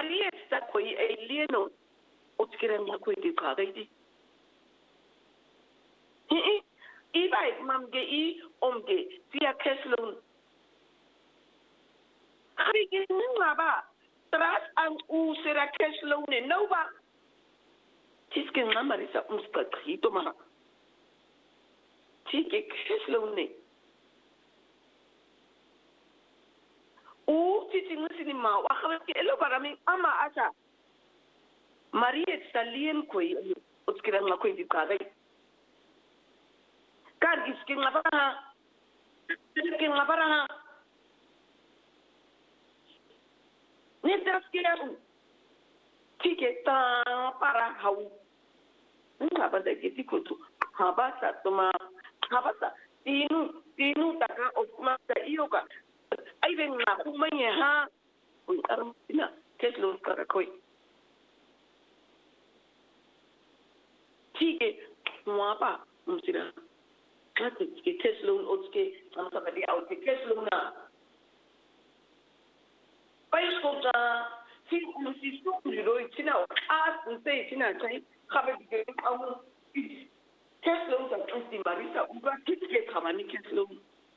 Maria sta koi alieno otskira nga koi di kagaiti ibai mamge I omge via keslon ari ge ngaba tras ang usera keslon ne nova tiske ngamarisa umskakito mara tike keslon ne titi ngusini ma wakhabe ke elo barami ama asa Maria salien koi otskira nga koi di kagai kan iske ngabara ne daskira tike ta para hau ngaba da ke tikotu habasa toma habasa tinu taka okuma da iyoka ai ben na kuma ye ha un armina keslo karakoi tike mwapa msira kati ke keslo otske amsa di out keslo na paiskota si umsisto roi tina as unse tina chai khabe de au keslo ta usti marisa uba kitke khamani keslo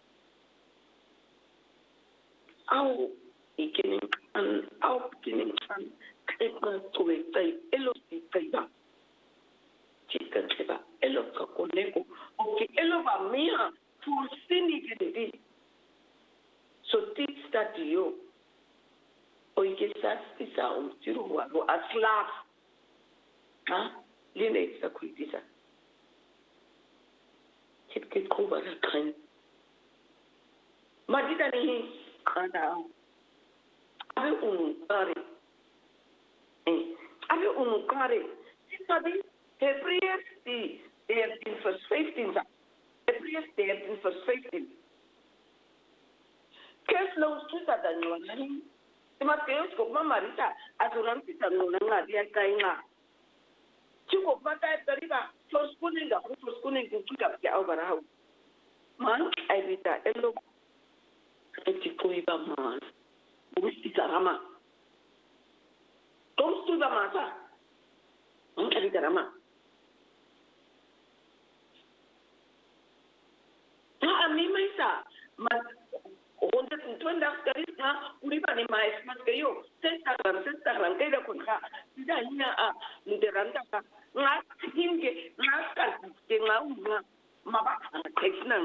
au beginning and our beginning and Christmas to a day, Elo Siba, Chicken Siba, Elo Kakoneko, okay, Elo Mia, for sinning. So, teach that you, or you get that is our zero as laugh. Huh? Lene is a criticism. Chicken cover a kind. Madidani. Ada abe unukare Sitadi Hebrews they have been verse 15 Hebrews they have been verse 15 Keslo kita dan nani Mateus ko mamarita aturan kita nunanga dia kainga Cukup mata dariba first kuning kita ya obarau man aibita elo Etikoiba man, Bustarama. Don't do the matter. Rama. I mean, my 120 Karina, Uribani, my Smaskayo, Sestagram, Data Kunha, Dina, Luderanda, not him, not Maba, takes none.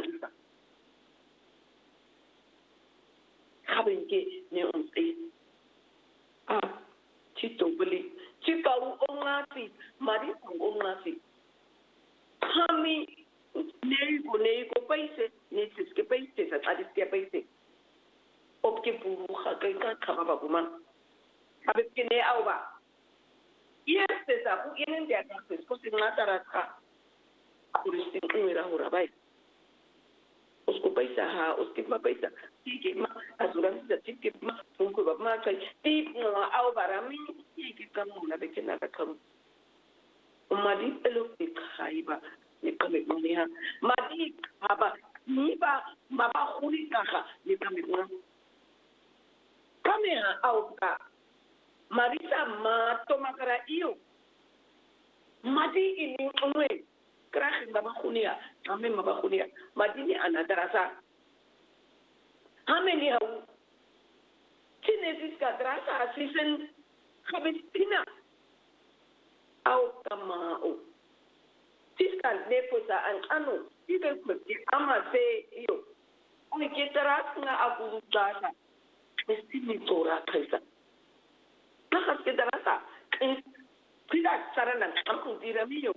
Having neon Chito Willie, Chica Onati, Marie Onati. Kami Nego Pace, Native Paces, and Adistia Pace. Opkipuru Haka Kamabaguman. Have it in the hour. Yes, there's a book in India that is putting Nataraka. Kuristing Urabai. Usko paisa ha uskima paisa tikima azuran da tikima tunku ba ma kai tikma au barami tikika muna be kina ka kam umadi elo ikaiba ni kame moniha madi haba niba maba khuli kaka ni kame mona kame ha au ka marisa ma tomakara iyo madi ini onwe Krasin Babakunia, Amen Babakunia, Madini Anadarasa. How many have Tinesis Cadrasa, Season Habitina? Autamao. Tiskan Neposa and Anu, you can put the Ama say you. We get the Rasna Abu Dasa, the Stimitora Kaisa. Nakas get the Rasa, and Pidak Sarana, Uncle Diramio.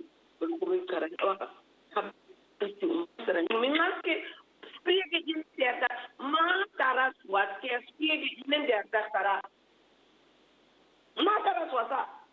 Mingaske spiege in der Mataras was der spiege in der Dara Mataras was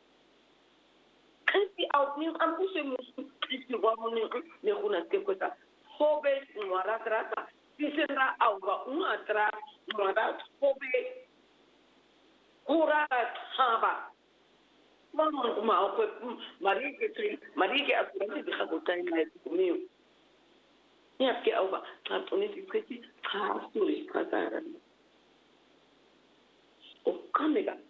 kann sie auch nicht am Busse muss ist geworden ne hunaske kosa hobe nuaratrata sisera auga unatra nuarat hobe ura haba Vamos uma Maria que assurante de rabotar mais comigo. E aqui alva, tanto nesse que faz tudo isso casar. O câmera